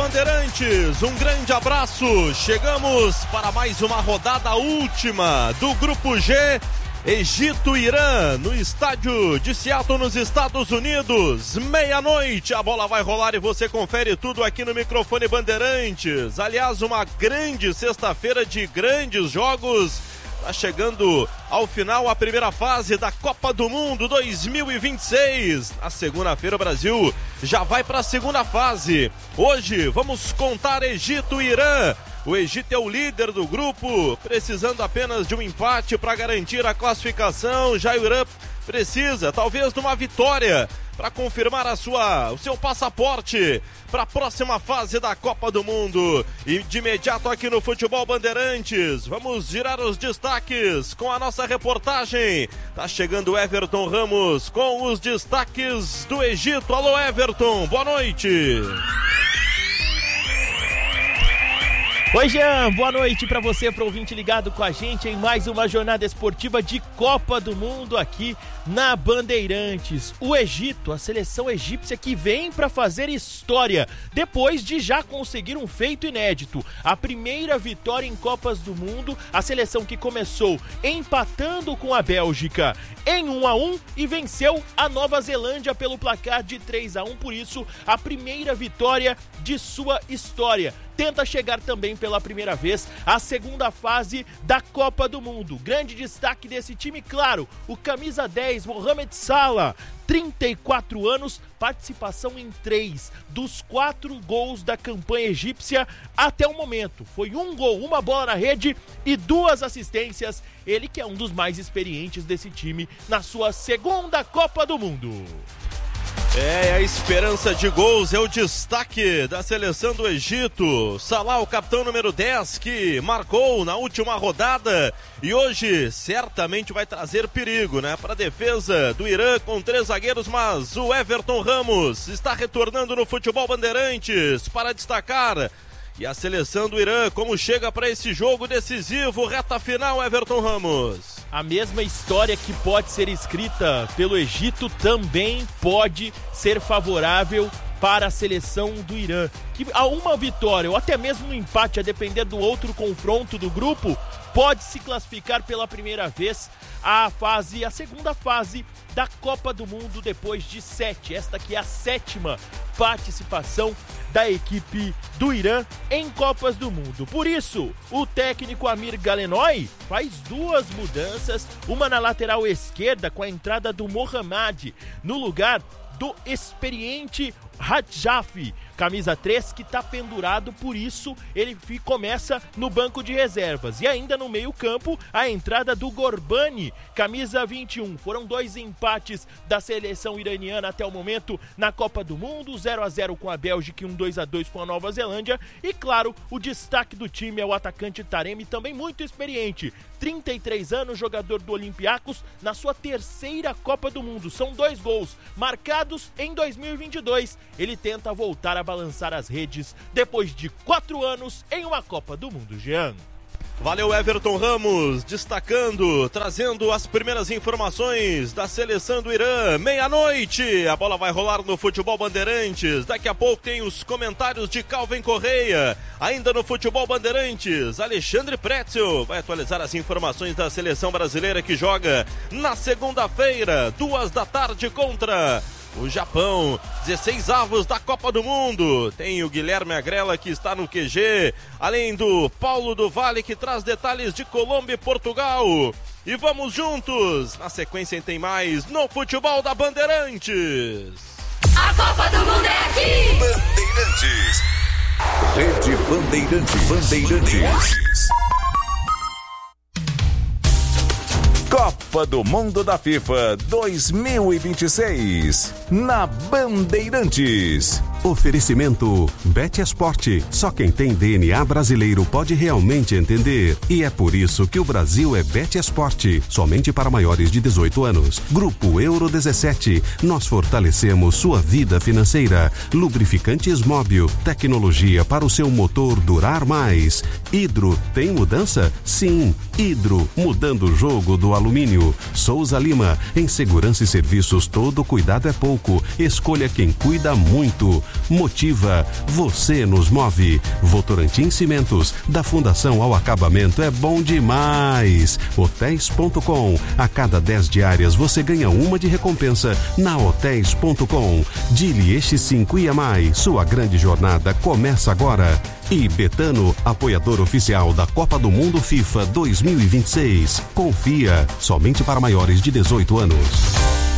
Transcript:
Bandeirantes, um grande abraço. Chegamos para mais uma rodada última do Grupo G, Egito e Irã, no estádio de Seattle, nos Estados Unidos. Meia-noite, a bola vai rolar e você confere tudo aqui no microfone Bandeirantes. Aliás, uma grande sexta-feira de grandes jogos. Está chegando ao final a primeira fase da Copa do Mundo 2026. Na segunda-feira o Brasil já vai para a segunda fase. Hoje vamos contar Egito e Irã. O Egito é o líder do grupo, precisando apenas de um empate para garantir a classificação. Já o Irã precisa talvez de uma vitória para confirmar o seu passaporte para a próxima fase da Copa do Mundo. E de imediato aqui no Futebol Bandeirantes, vamos girar os destaques com a nossa reportagem. Tá chegando o Everton Ramos com os destaques do Egito. Alô, Everton, boa noite. Oi, Jean, boa noite para você, para o ouvinte ligado com a gente em mais uma jornada esportiva de Copa do Mundo aqui na Bandeirantes. O Egito, a seleção egípcia que vem para fazer história, depois de já conseguir um feito inédito. A primeira vitória em Copas do Mundo, a seleção que começou empatando com a Bélgica em 1-1 e venceu a Nova Zelândia pelo placar de 3-1, por isso a primeira vitória de sua história. Tenta chegar também pela primeira vez à segunda fase da Copa do Mundo. Grande destaque desse time, claro, o camisa 10, Mohamed Salah, 34 anos, participação em 3 dos 4 gols da campanha egípcia até o momento. Foi um gol, uma bola na rede e 2 assistências. Ele que é um dos mais experientes desse time na sua segunda Copa do Mundo. A esperança de gols é o destaque da seleção do Egito. Salah, o capitão número 10, que marcou na última rodada e hoje certamente vai trazer perigo, para a defesa do Irã com 3 zagueiros, mas o Everton Ramos está retornando no Futebol Bandeirantes para destacar. E a seleção do Irã, como chega para esse jogo decisivo, reta final, Everton Ramos. A mesma história que pode ser escrita pelo Egito também pode ser favorável para a seleção do Irã, que a uma vitória ou até mesmo um empate, a depender do outro confronto do grupo, pode se classificar pela primeira vez a segunda fase da Copa do Mundo depois de 7. Esta que é a 7ª participação da equipe do Irã em Copas do Mundo. Por isso, o técnico Amir Galenoy faz 2 mudanças, uma na lateral esquerda com a entrada do Mohamed no lugar do experiente Hadjafi, camisa 3, que está pendurado, por isso ele começa no banco de reservas. E ainda no meio campo, a entrada do Gorbani, camisa 21. Foram 2 empates da seleção iraniana até o momento na Copa do Mundo, 0-0 com a Bélgica e 2-2 com a Nova Zelândia. E claro, o destaque do time é o atacante Taremi, também muito experiente, 33 anos, jogador do Olympiacos, na sua 3ª Copa do Mundo. São 2 gols marcados em 2022. Ele tenta voltar a balançar as redes depois de 4 anos em uma Copa do Mundo, Jean. Valeu, Everton Ramos, destacando, trazendo as primeiras informações da seleção do Irã. Meia-noite, a bola vai rolar no Futebol Bandeirantes. Daqui a pouco tem os comentários de Calvin Correia. Ainda no Futebol Bandeirantes, Alexandre Pretzel vai atualizar as informações da seleção brasileira que joga na segunda-feira, 14h, contra o Japão, 16avos da Copa do Mundo. Tem o Guilherme Agrela, que está no QG, além do Paulo do Vale, que traz detalhes de Colômbia e Portugal. E vamos juntos, na sequência tem mais no Futebol da Bandeirantes. A Copa do Mundo é aqui! Bandeirantes. Rede Bandeirantes. Copa do Mundo da FIFA 2026 na Bandeirantes. Oferecimento Bet Esporte. Só quem tem DNA brasileiro pode realmente entender. E é por isso que o Brasil é Bet Esporte. Somente para maiores de 18 anos. Grupo Euro 17. Nós fortalecemos sua vida financeira. Lubrificantes Móbil. Tecnologia para o seu motor durar mais. Hidro. Tem mudança? Sim. Hidro. Mudando o jogo do alumínio. Souza Lima. Em segurança e serviços, todo cuidado é pouco. Escolha quem cuida muito. Motiva, você nos move. Votorantim Cimentos, da Fundação ao Acabamento é bom demais. Hotéis.com, a cada 10 diárias você ganha uma de recompensa na Hotéis.com. Dili X5 e mais, sua grande jornada começa agora. E Betano, apoiador oficial da Copa do Mundo FIFA 2026. Confia, somente para maiores de 18 anos.